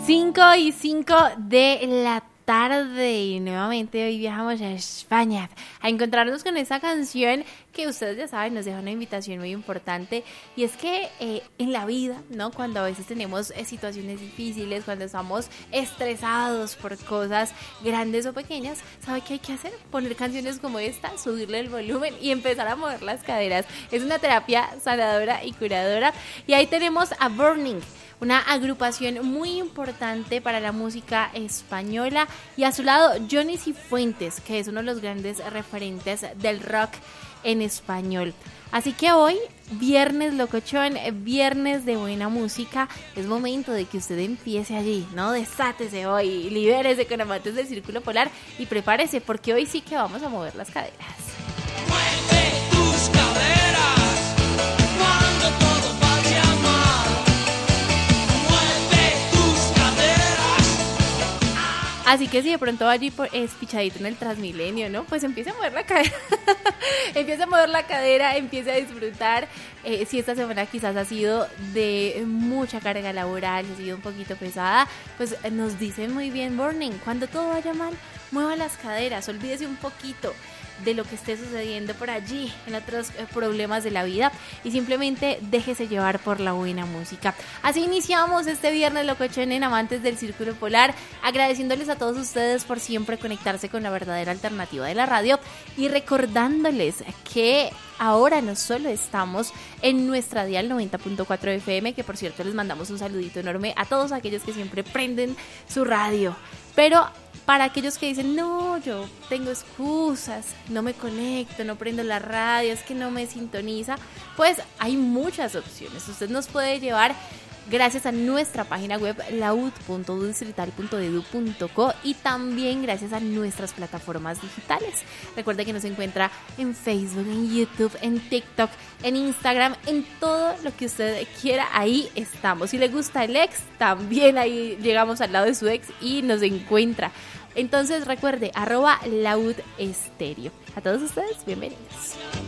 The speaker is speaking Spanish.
5:05 de la tarde y nuevamente hoy viajamos a España a encontrarnos con esta canción que ustedes ya saben nos deja una invitación muy importante, y es que en la vida, ¿no? Cuando a veces tenemos situaciones difíciles, cuando estamos estresados por cosas grandes o pequeñas, ¿sabe qué hay que hacer? Poner canciones como esta, subirle el volumen y empezar a mover las caderas. Es una terapia sanadora y curadora, y ahí tenemos a Burning, una agrupación muy importante para la música española, y a su lado Johnny Cifuentes, que es uno de los grandes referentes del rock en español. Así que hoy, viernes locochón, viernes de buena música, es momento de que usted empiece allí, ¿no? Desátese hoy, libérese con amantes del Círculo Polar y prepárese, porque hoy sí que vamos a mover las caderas. Mueve tus caderas cuando todo vaya mal. Mueve tus caderas. Así que si de pronto va allí espichadito en el Transmilenio, ¿no? Pues empiece a mover la cadera. Empiece a mover la cadera, empiece a disfrutar. Si esta semana quizás ha sido de mucha carga laboral, ha sido un poquito pesada, pues nos dicen muy bien Burning, cuando todo vaya mal, mueva las caderas, olvídese un poquito de lo que esté sucediendo por allí en otros problemas de la vida y simplemente déjese llevar por la buena música. Así iniciamos este viernes locochón en Amantes del Círculo Polar, agradeciéndoles a todos ustedes por siempre conectarse con la verdadera alternativa de la radio y recordándoles que ahora no solo estamos en nuestra dial 90.4 FM, que por cierto les mandamos un saludito enorme a todos aquellos que siempre prenden su radio, pero para aquellos que dicen, no, yo tengo excusas, no me conecto, no prendo la radio, es que no me sintoniza, pues hay muchas opciones. Usted nos puede llevar gracias a nuestra página web laud.distrital.edu.co y también gracias a nuestras plataformas digitales. Recuerda que nos encuentra en Facebook, en YouTube, en TikTok, en Instagram, en todo lo que usted quiera, ahí estamos. Si le gusta el ex, también ahí llegamos al lado de su ex y nos encuentra. Entonces recuerde, @laudestéreo. A todos ustedes, bienvenidos.